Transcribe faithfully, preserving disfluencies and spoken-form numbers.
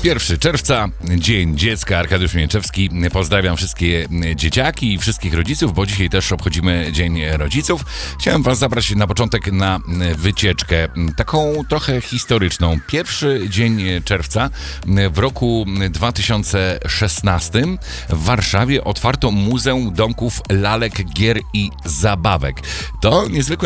pierwszego czerwca, Dzień Dziecka, Arkadiusz Mięczewski. Pozdrawiam wszystkie dzieciaki i wszystkich rodziców, bo dzisiaj też obchodzimy Dzień Rodziców. Chciałem was zabrać na początek na wycieczkę, taką trochę historyczną. Pierwszy dzień czerwca w roku dwa tysiące szesnastym w Warszawie otwarto Muzeum Domków Lalek, Gier i Zabawek. To niezwykłe